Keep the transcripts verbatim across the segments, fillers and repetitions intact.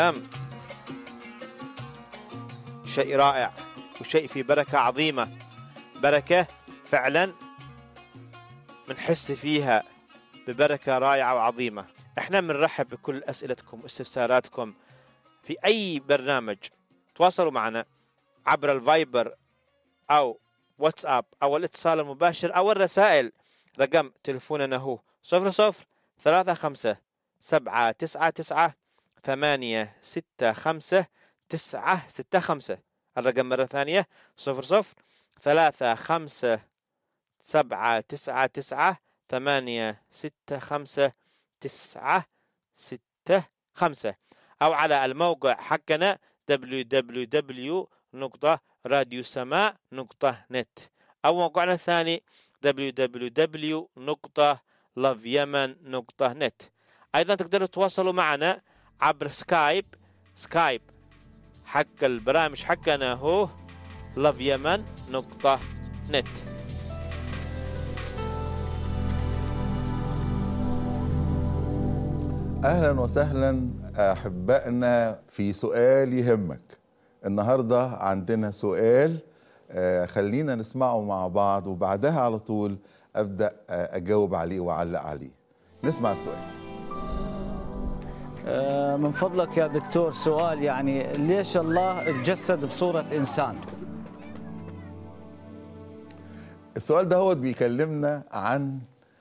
أم شيء رائع وشيء في بركة عظيمة، بركة فعلا منحس فيها ببركة رائعة وعظيمة. احنا بنرحب بكل أسئلتكم واستفساراتكم في أي برنامج. تواصلوا معنا عبر الفايبر أو واتساب أو الاتصال المباشر أو الرسائل. رقم تلفوننا هو صفر صفر ثلاثة خمسة سبعة تسعة تسعة ثمانية ستة خمسة تسعة ستة خمسة. الرقم مرة ثانية صفر صفر ثلاثة خمسة سبعة تسعة تسعة ثمانية ستة خمسة تسعة ستة خمسة، أو على الموقع حقنا دبليو دبليو دبليو نقطة راديو سماء نقطة نت، أو موقعنا الثاني دبليو دبليو دبليو نقطة لاف يمن نقطة نت. أيضا تقدروا تتواصلوا معنا عبر سكايب. سكايب حق البرامج حقنا هو لاف يمن نقطة نت. أهلا وسهلا أحبائنا في سؤال يهمك. النهاردة عندنا سؤال، خلينا نسمعه مع بعض وبعدها على طول أبدأ أجاوب عليه وأعلق عليه. نسمع السؤال. من فضلك يا دكتور، سؤال يعني ليش الله اتجسد بصورة إنسان؟ السؤال ده هو بيكلمنا عن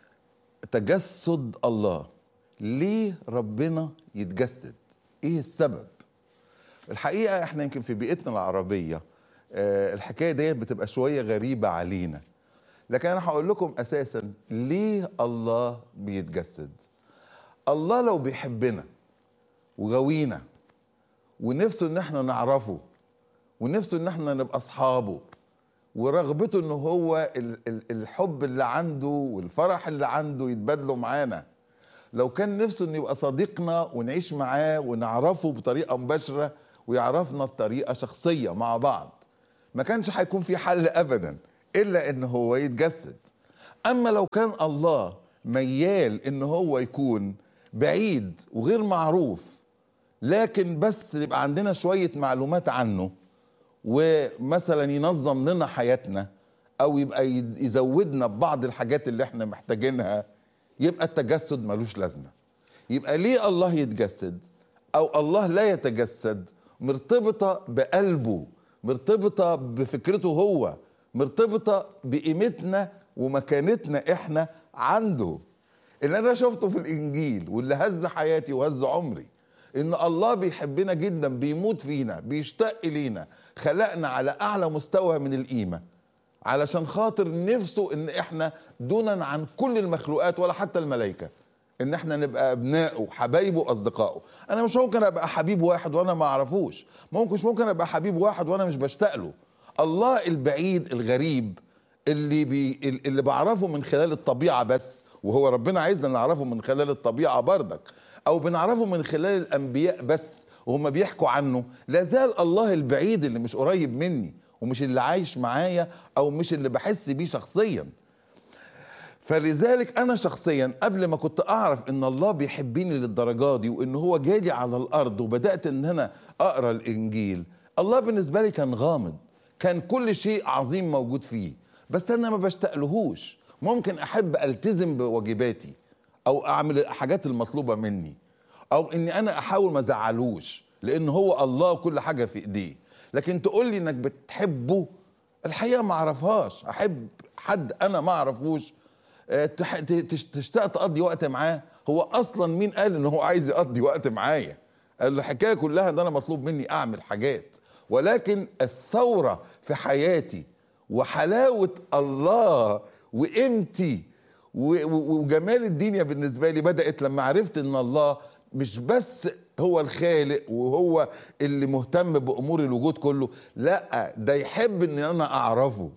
تجسد الله. ليه ربنا يتجسد؟ ايه السبب؟ الحقيقة احنا يمكن في بيئتنا العربية اه الحكاية ديت بتبقى شوية غريبة علينا، لكن انا هقول لكم اساسا ليه الله بيتجسد. الله لو بيحبنا وغوينا ونفسه ان احنا نعرفه ونفسه ان احنا نبقى اصحابه ورغبته ان هو الحب اللي عنده والفرح اللي عنده يتبادلوا معانا، لو كان نفسه انه يبقى صديقنا ونعيش معاه ونعرفه بطريقة مباشرة ويعرفنا بطريقة شخصية مع بعض، ما كانش هيكون في حل ابدا الا ان هو يتجسد. اما لو كان الله ميال ان هو يكون بعيد وغير معروف، لكن بس يبقى عندنا شوية معلومات عنه ومثلا ينظم لنا حياتنا او يبقى يزودنا ببعض الحاجات اللي احنا محتاجينها، يبقى التجسد ملوش لازمة. يبقى ليه الله يتجسد او الله لا يتجسد؟ مرتبطة بقلبه، مرتبطة بفكرته هو، مرتبطة بقيمتنا ومكانتنا احنا عنده. اللي انا شفته في الانجيل واللي هز حياتي وهز عمري ان الله بيحبنا جدا، بيموت فينا، بيشتاق الينا، خلقنا على اعلى مستوى من القيمة علشان خاطر نفسه ان احنا دونا عن كل المخلوقات ولا حتى الملائكة ان احنا نبقى ابنائه حبايبه واصدقائه. انا مش ممكن ابقى حبيب واحد وانا ما اعرفوش، ممكن مش ممكن ابقى حبيب واحد وانا مش بشتاق له. الله البعيد الغريب اللي بي اللي بعرفه من خلال الطبيعة بس، وهو ربنا عايزنا نعرفه من خلال الطبيعة بردك، او بنعرفه من خلال الانبياء بس وهم بيحكوا عنه، لا زال الله البعيد اللي مش قريب مني ومش اللي عايش معايا او مش اللي بحس بيه شخصيا. فلذلك انا شخصيا قبل ما كنت اعرف ان الله بيحبني للدرجة دي وان هو جادي على الارض وبدأت ان انا اقرأ الانجيل، الله بالنسبة لي كان غامض، كان كل شيء عظيم موجود فيه بس انا ما بشتقلهوش. ممكن احب التزم بواجباتي او اعمل الحاجات المطلوبة مني او اني انا احاول ما ازعلوش لان هو الله وكل حاجة في ايديه. لكن تقول لي انك بتحبه، الحقيقة ما اعرفهاش. احب حد انا ما اعرفوش تشتاق تقضي وقت معاه؟ هو اصلا مين قال ان هو عايز يقضي وقت معايا؟ الحكاية كلها ان انا مطلوب مني اعمل حاجات، ولكن الثورة في حياتي وحلاوة الله وقيمتي وجمال الدنيا بالنسبة لي بدأت لما عرفت ان الله مش بس هو الخالق وهو اللي مهتم بأمور الوجود كله، لا ده يحب ان انا اعرفه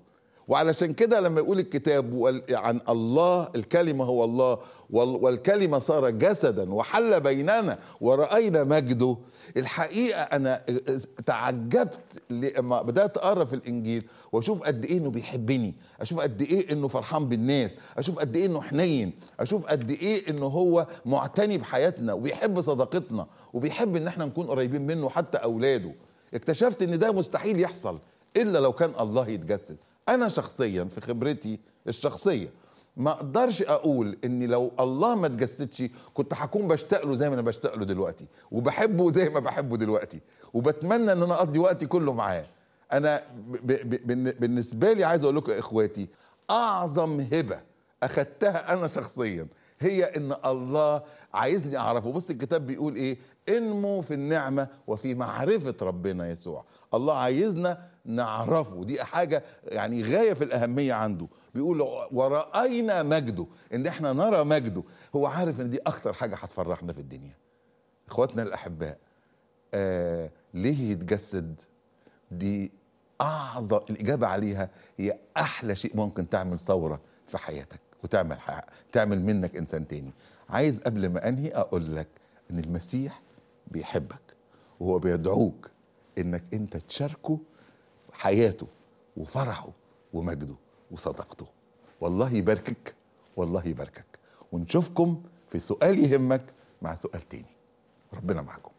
وعلشان كده لما يقول الكتاب عن الله الكلمة هو الله والكلمة صار جسدا وحل بيننا ورأينا مجده، الحقيقة أنا تعجبت لما بدأت أقرأ في الإنجيل وأشوف قد إيه إنه بيحبني، أشوف قد إيه إنه فرحان بالناس، أشوف قد إيه إنه حنين، أشوف قد إيه إنه هو معتني بحياتنا وبيحب صداقتنا وبيحب إن احنا نكون قريبين منه حتى أولاده. اكتشفت إن ده مستحيل يحصل إلا لو كان الله يتجسد. أنا شخصيا في خبرتي الشخصية ما أقدرش أقول إني لو الله ما تجسدش كنت هكون بشتاق له زي ما أنا بشتاق له دلوقتي وبحبه زي ما بحبه دلوقتي وبتمنى إن أنا أقضي وقتي كله معاه. أنا ب ب بالنسبة لي عايز أقول لكم يا إخواتي، أعظم هبة أخدتها أنا شخصيا هي إن الله عايزني أعرفه. بص الكتاب بيقول إيه؟ انمو في النعمة وفي معرفة ربنا يسوع. الله عايزنا نعرفه، دي حاجة يعني غاية في الأهمية عنده. بيقول ورأينا مجده، إن احنا نرى مجده. هو عارف إن دي أكتر حاجة هتفرحنا في الدنيا. إخواتنا الأحباء، آه ليه يتجسد؟ دي أعظم الإجابة عليها هي أحلى شيء ممكن تعمل ثورة في حياتك وتعمل تعمل منك إنسان تاني. عايز قبل ما أنهي أقول لك إن المسيح بيحبك وهو بيدعوك إنك أنت تشاركه حياته وفرحه ومجده وصداقته. والله يباركك، والله يباركك. ونشوفكم في سؤال يهمك مع سؤال تاني. ربنا معكم.